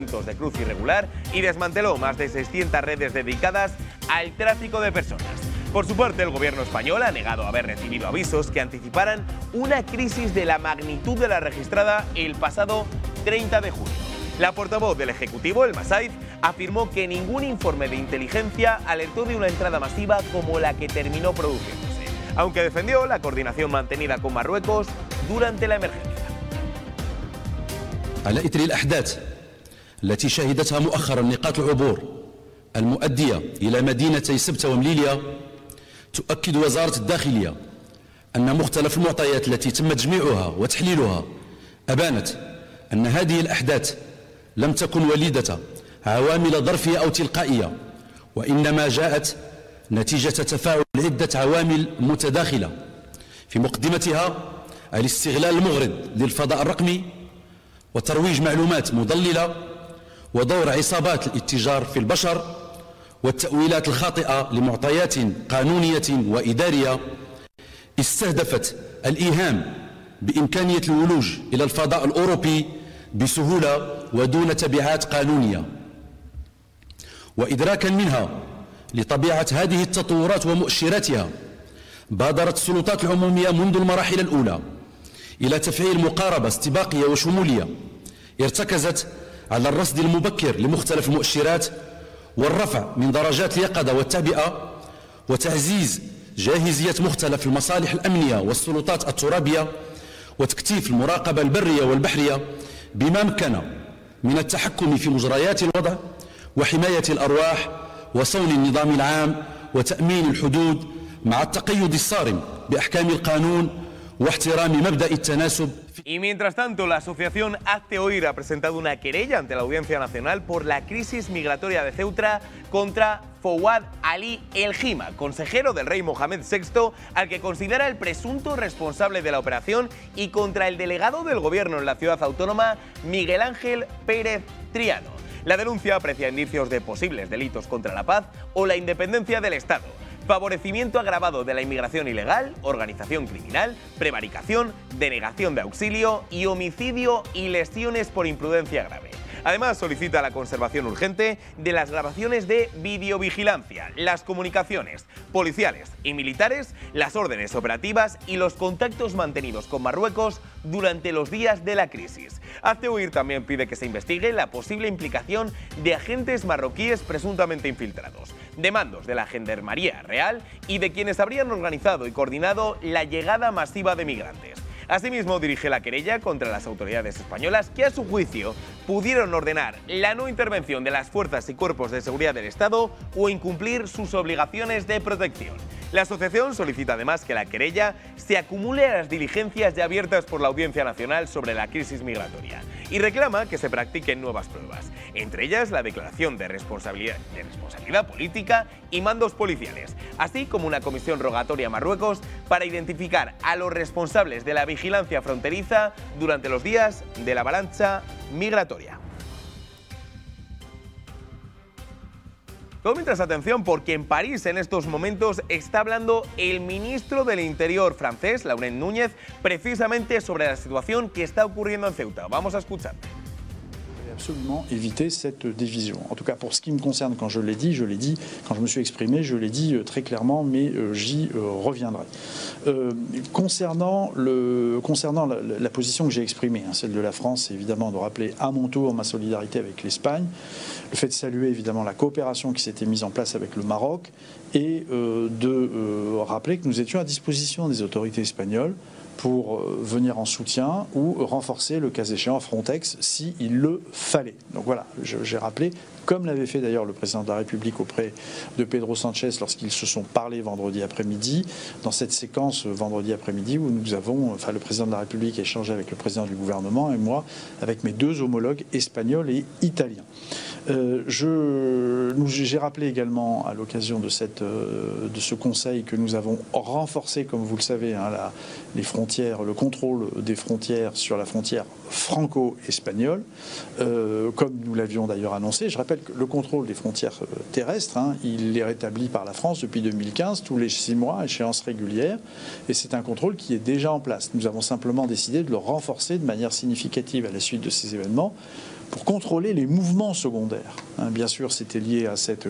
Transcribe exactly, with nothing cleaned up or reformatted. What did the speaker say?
de cruz irregular y desmanteló más de seiscientas redes dedicadas al tráfico de personas. Por su parte, el gobierno español ha negado haber recibido avisos que anticiparan una crisis de la magnitud de la registrada el pasado treinta de junio. La portavoz del Ejecutivo, El Masaid, afirmó que ningún informe de inteligencia alertó de una entrada masiva como la que terminó produciéndose, aunque defendió la coordinación mantenida con Marruecos durante la emergencia. على إثر الأحداث التي شهدتها مؤخرا نقاط العبور المؤدية إلى مدينتي سبتة ومليلية، تؤكد وزارة الداخلية أن مختلف المعطيات التي تم تجميعها وتحليلها أبانت أن هذه الأحداث لم تكن وليدة عوامل ظرفية أو تلقائية، وإنما جاءت نتيجة تفاعل عدة عوامل متداخلة، في مقدمتها الاستغلال المغرض للفضاء الرقمي وترويج معلومات مضللة ودور عصابات الاتجار في البشر والتأويلات الخاطئة لمعطيات قانونية وإدارية استهدفت الإيهام بإمكانية الولوج إلى الفضاء الأوروبي بسهولة ودون تبعات قانونية. وإدراكا منها لطبيعة هذه التطورات ومؤشراتها، بادرت السلطات العمومية منذ المراحل الأولى إلى تفعيل مقاربة استباقية وشمولية ارتكزت على الرصد المبكر لمختلف المؤشرات والرفع من درجات اليقظة والتعبئة وتعزيز جاهزية مختلف المصالح الأمنية والسلطات الترابية وتكثيف المراقبة البرية والبحرية بما امكن من التحكم في مجريات الوضع وحماية الأرواح وصون النظام العام وتأمين الحدود مع التقيد الصارم بأحكام القانون واحترام مبدأ التناسب. Y mientras tanto, la asociación Hazte Oír ha presentado una querella ante la Audiencia Nacional por la crisis migratoria de Ceuta contra Fouad Ali El Hima, consejero del rey Mohamed sexto, al que considera el presunto responsable de la operación, y contra el delegado del gobierno en la ciudad autónoma, Miguel Ángel Pérez Triano. La denuncia aprecia indicios de posibles delitos contra la paz o la independencia del Estado, favorecimiento agravado de la inmigración ilegal, organización criminal, prevaricación, denegación de auxilio y homicidio y lesiones por imprudencia grave. Además, solicita la conservación urgente de las grabaciones de videovigilancia, las comunicaciones policiales y militares, las órdenes operativas y los contactos mantenidos con Marruecos durante los días de la crisis. Hazte Oír también pide que se investigue la posible implicación de agentes marroquíes presuntamente infiltrados, de mandos de la Gendarmería Real y de quienes habrían organizado y coordinado la llegada masiva de migrantes. Asimismo, dirige la querella contra las autoridades españolas que, a su juicio, pudieron ordenar la no intervención de las fuerzas y cuerpos de seguridad del Estado o incumplir sus obligaciones de protección. La asociación solicita además que la querella se acumule a las diligencias ya abiertas por la Audiencia Nacional sobre la crisis migratoria y reclama que se practiquen nuevas pruebas, entre ellas la declaración de responsabilidad, de responsabilidad política y mandos policiales, así como una comisión rogatoria a Marruecos para identificar a los responsables de la vigilancia fronteriza durante los días de la avalancha migratoria. Todo mientras, atención, porque en París en estos momentos está hablando el ministro del Interior francés, Laurent Núñez, precisamente sobre la situación que está ocurriendo en Ceuta. Vamos a escuchar. Absolument éviter cette division. En tout cas, pour ce qui me concerne, quand je l'ai dit, je l'ai dit, quand je me suis exprimé, je l'ai dit euh, très clairement, mais euh, j'y euh, reviendrai. Euh, concernant le, concernant la, la position que j'ai exprimée, hein, celle de la France, c'est évidemment de rappeler à mon tour ma solidarité avec l'Espagne, le fait de saluer évidemment la coopération qui s'était mise en place avec le Maroc et euh, de euh, rappeler que nous étions à disposition des autorités espagnoles pour venir en soutien ou renforcer le cas échéant Frontex s'il le fallait. Donc voilà, j'ai rappelé, comme l'avait fait d'ailleurs le président de la République auprès de Pedro Sanchez lorsqu'ils se sont parlé vendredi après-midi, dans cette séquence vendredi après-midi où nous avons, enfin le président de la République a échangé avec le président du gouvernement et moi avec mes deux homologues espagnols et italiens. Euh, j'ai rappelé également à l'occasion de, euh, de ce conseil que nous avons renforcé, comme vous le savez, hein, la, les frontières, le contrôle des frontières sur la frontière franco-espagnole, euh, comme nous l'avions d'ailleurs annoncé. Je rappelle que le contrôle des frontières terrestres, hein, il est rétabli par la France depuis deux mille quinze, tous les six mois, à échéance régulière, et c'est un contrôle qui est déjà en place. Nous avons simplement décidé de le renforcer de manière significative à la suite de ces événements, pour contrôler les mouvements secondaires. Hein, bien sûr, c'était lié à cette